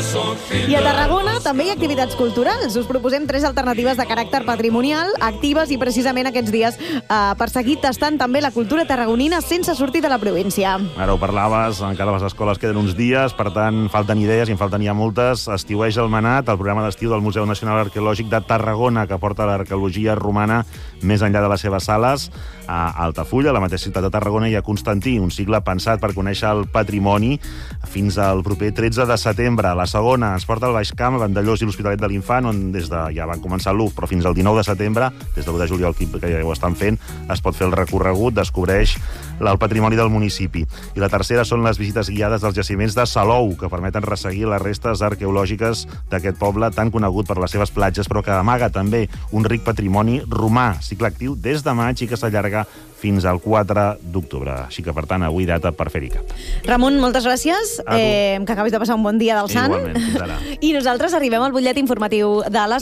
I a Tarragona també hi ha activitats culturals. Us proposem 3 alternatives de caràcter patrimonial, actives i precisament aquests dies per seguir tastant també la cultura tarragonina sense sortir de la província. Ara ho parlaves, encara les escoles queden uns dies, per tant, falten idees i en falten ja moltes. Estiueja el Manat, el programa d'estiu del Museu Nacional Arqueològic de Tarragona, que porta l'arqueologia romana més enllà de les seves sales. A Altafulla, a la mateixa ciutat de Tarragona, i a Constantí, un cicle pensat per conèixer el patrimoni fins al proper 13 de setembre. La segona ens porta al Baix Camp, a Vandellós i l'Hospitalet de l'Infant, on des de ja van començar l'1, però fins al 19 de setembre, des de l'1 de juliol que ja ho estan fent, es pot fer el recorregut, descobreix el patrimoni del municipi. I la tercera són les visites guiades dels jaciments de Salou, que permeten resseguir les restes arqueològiques d'aquest poble tan conegut per les seves platges, però que amaga també un ric patrimoni romà. Cicle actiu des de maig i que s'allarga fins al 4 d'octubre. Així que, per tant, avui data per fer-hi cap. Ramon, moltes gràcies. Que acabis de passar un bon dia del Sant. Igualment, fins ara. I nosaltres arribem al butllet informatiu de les